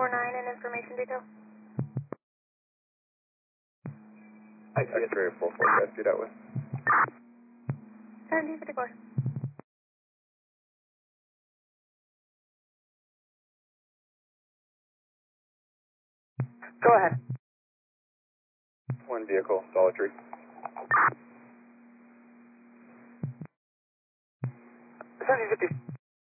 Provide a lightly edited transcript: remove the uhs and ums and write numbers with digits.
349 and information detail. X-ray 44, guys, do that way. 1754. Go ahead. One vehicle, Dollar Tree. 1750.